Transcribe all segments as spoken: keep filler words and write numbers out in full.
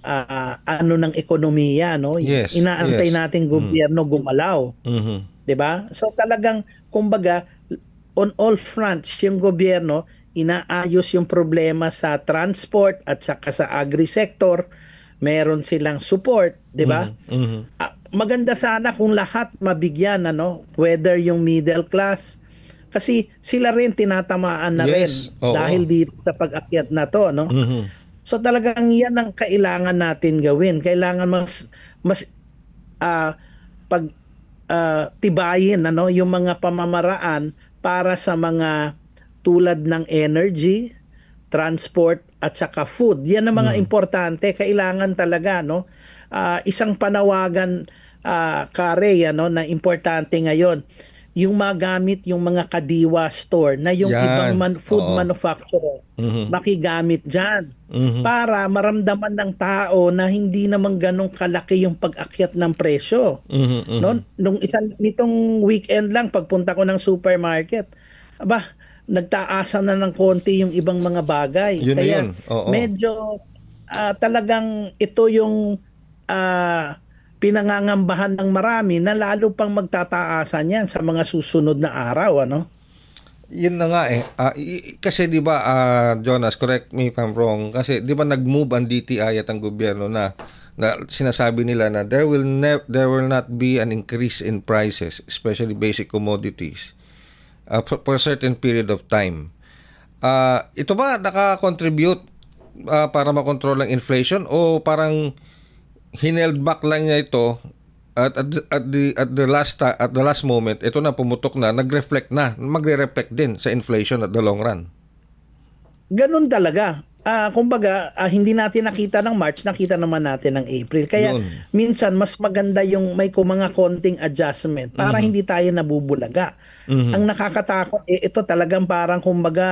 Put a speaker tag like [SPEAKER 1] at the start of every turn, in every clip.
[SPEAKER 1] ah, ano ng ekonomiya, no?
[SPEAKER 2] Yes,
[SPEAKER 1] Inaantay
[SPEAKER 2] yes.
[SPEAKER 1] nating
[SPEAKER 2] Mm.
[SPEAKER 1] gobyerno gumalaw,
[SPEAKER 2] Mhm.
[SPEAKER 1] 'di ba? So talagang kumbaga on all fronts yung gobyerno inaayos yung problema sa transport at saka sa agri-sector. Meron silang support, 'di ba?
[SPEAKER 2] Mhm. Mhm.
[SPEAKER 1] Ah, maganda sana kung lahat mabigyan, ano, whether yung middle class, kasi sila rin tinatamaan na
[SPEAKER 2] Yes,
[SPEAKER 1] rin dahil
[SPEAKER 2] oo.
[SPEAKER 1] dito sa pag-akyat na to, no?
[SPEAKER 2] Mhm.
[SPEAKER 1] So talagang yan ang kailangan natin gawin. Kailangan mas mas ah, pag ah, tibayin, ano, yung mga pamamaraan para sa mga tulad ng energy, transport at saka food. Yan ang mga
[SPEAKER 2] Mhm.
[SPEAKER 1] importante. Kailangan talaga, no? Ah, isang panawagan, ah, kare, ano, na importante ngayon, yung magamit yung mga kadiwa store na yung ibang
[SPEAKER 2] Yan,
[SPEAKER 1] man, food
[SPEAKER 2] oo.
[SPEAKER 1] manufacturer
[SPEAKER 2] Mhm.
[SPEAKER 1] makigamit dyan
[SPEAKER 2] Mhm.
[SPEAKER 1] para maramdaman ng tao na hindi naman ganong kalaki yung pag-akyat ng presyo.
[SPEAKER 2] Mhm.
[SPEAKER 1] No?
[SPEAKER 2] Mhm.
[SPEAKER 1] Nung isang nitong weekend lang pagpunta ko ng supermarket, aba, nagtaasan na ng konti yung ibang mga bagay.
[SPEAKER 2] Yun na yun,
[SPEAKER 1] Kaya
[SPEAKER 2] oo.
[SPEAKER 1] medyo ah, talagang ito yung ah, pinangangambahan ng marami na lalo pang magtataasan yan sa mga susunod na araw, ano?
[SPEAKER 2] Yun na nga eh. Ah, i- i- kasi 'di ba, ah, Jonas, correct me if I'm wrong. Kasi 'di ba nag-move ang D T I at ang gobyerno na na sinasabi nila na there will ne- there will not be an increase in prices, especially basic commodities, uh, for, for a certain period of time. Ah, ito ba naka-contribute ah, para makontrol ang inflation o parang hineld back lang niya ito at at, the- at the at the last ti- at the last moment ito na pumutok na, nag-reflect na, magre-reflect din sa inflation at the long run.
[SPEAKER 1] Ganun talaga. Ah, kumbaga, ah, hindi natin nakita ng March, nakita naman natin ng April. Kaya
[SPEAKER 2] Yun.
[SPEAKER 1] minsan mas maganda yung may kung mga konting adjustment para
[SPEAKER 2] Mhm.
[SPEAKER 1] hindi tayo nabubulaga. Ang
[SPEAKER 2] Mhm.
[SPEAKER 1] nakakatakot, eh, ito talagang parang kumbaga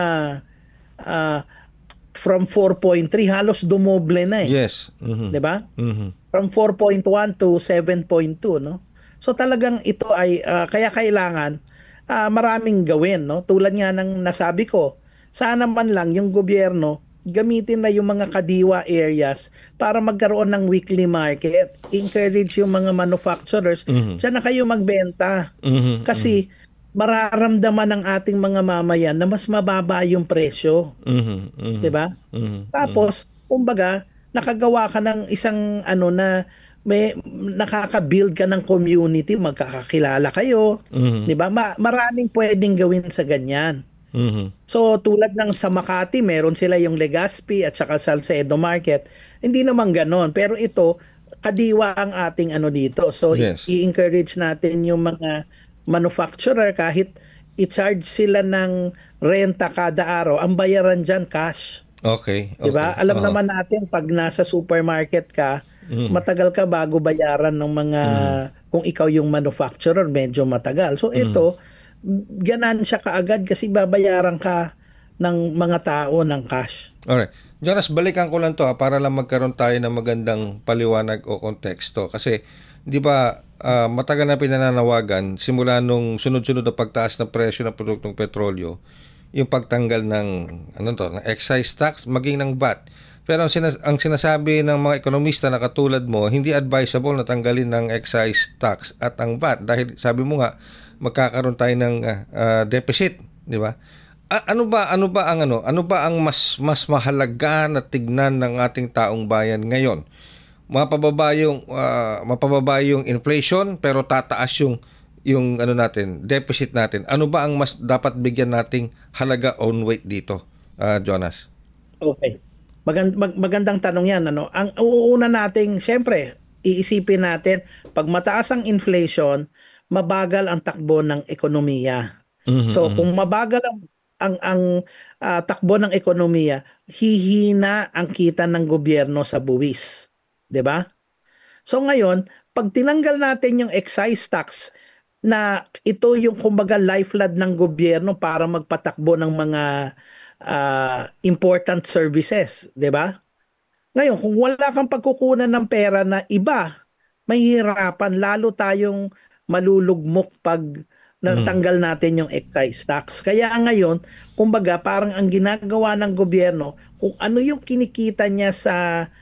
[SPEAKER 1] ah, from four point three halos dumoble na eh.
[SPEAKER 2] Yes.
[SPEAKER 1] 'Di
[SPEAKER 2] Mhm.
[SPEAKER 1] ba?
[SPEAKER 2] Mhm.
[SPEAKER 1] From four point one to seven point two, no? So talagang ito ay ah, kaya kailangan ah, maraming gawin, no? Tulad nga ng nasabi ko, sana man lang yung gobyerno gamitin na yung mga kadiwa areas para magkaroon ng weekly market. Encourage yung mga manufacturers,
[SPEAKER 2] Mhm.
[SPEAKER 1] diyan na kayo magbenta.
[SPEAKER 2] Mhm. Mhm.
[SPEAKER 1] Kasi mararamdaman ng ating mga mamayan na mas mababa yung presyo,
[SPEAKER 2] Mhm.
[SPEAKER 1] 'di
[SPEAKER 2] Mhm.
[SPEAKER 1] ba?
[SPEAKER 2] Mhm. Mhm.
[SPEAKER 1] Tapos, kumbaga, nakagawa ka ng isang ano na may nakaka-build ka ng community, magkakakilala kayo,
[SPEAKER 2] Mhm.
[SPEAKER 1] 'di ba? Ma- maraming pwedeng gawin sa ganyan.
[SPEAKER 2] Mhm.
[SPEAKER 1] So, tulad ng sa Makati, meron sila yung Legazpi at saka Salcedo Market. Hindi naman ganon, pero ito kadiwa ang ating ano dito. So, i-
[SPEAKER 2] Yes.
[SPEAKER 1] i-encourage natin yung mga manufacturer kahit i-charge sila ng renta kada araw, ang bayaran diyan cash.
[SPEAKER 2] Okay,
[SPEAKER 1] 'Di ba?
[SPEAKER 2] okay.
[SPEAKER 1] Alam
[SPEAKER 2] Oo.
[SPEAKER 1] naman natin pag nasa supermarket ka,
[SPEAKER 2] Mhm.
[SPEAKER 1] matagal ka bago bayaran ng mga
[SPEAKER 2] Mhm.
[SPEAKER 1] kung ikaw yung manufacturer, medyo matagal. So
[SPEAKER 2] Mhm.
[SPEAKER 1] ito, ganansya ka agad kasi babayaran ka ng mga tao ng cash.
[SPEAKER 2] Alright. Jonas, balikan ko lang to ha, para lang magkaroon tayo ng magandang paliwanag o konteksto. Kasi, di ba, ah, matagal na pinananawagan, simula nung sunod-sunod na pagtaas ng presyo ng produktong petrolyo, yung pagtanggal ng, ano to, ng excise tax, maging ng V A T. Pero ang, sinas- ang sinasabi ng mga ekonomista na katulad mo, hindi advisable na tanggalin ng excise tax at ang V A T. Dahil sabi mo nga, magkakaroon tayo ng ah, ah, deficit, di ba? A- ano ba ano ba ang ano ano ba ang mas mas mahalaga na tignan ng ating taong bayan ngayon? Mapababa yung ah, mapababa yung inflation pero tataas yung yung ano natin, deficit natin. Ano ba ang mas dapat bigyan nating halaga on weight dito, ah, Jonas?
[SPEAKER 1] Okay. Magand- mag- magandang tanong 'yan, ano. Ang uuna nating siyempre iisipin natin pag mataas ang inflation, mabagal ang takbo ng ekonomiya.
[SPEAKER 2] Mhm.
[SPEAKER 1] So
[SPEAKER 2] Mhm.
[SPEAKER 1] kung mabagal ang ang, ang ah, takbo ng ekonomiya, hihina ang kita ng gobyerno sa buwis, 'di ba? So ngayon, pag tinanggal natin yung excise tax na ito yung kumbaga lifeblood ng gobyerno para magpatakbo ng mga ah, important services, 'di ba? Ngayon, kung wala kang pagkukunan ng pera na iba, mahihirapan lalo tayong malulugmok pag
[SPEAKER 2] Mhm.
[SPEAKER 1] natanggal natin yung excise tax. Kaya ngayon, kumbaga parang ang ginagawa ng gobyerno, kung ano yung kinikita niya sa